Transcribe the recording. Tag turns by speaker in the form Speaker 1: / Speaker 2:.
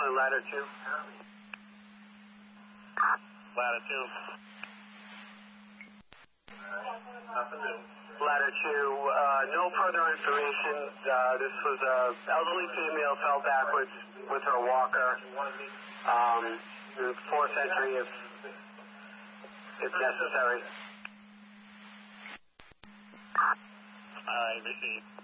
Speaker 1: on ladder 2.
Speaker 2: Ladder 2.
Speaker 1: Ladder 2, no further information. This was an elderly female, fell backwards with her walker. Force entry if necessary.
Speaker 2: All right, received.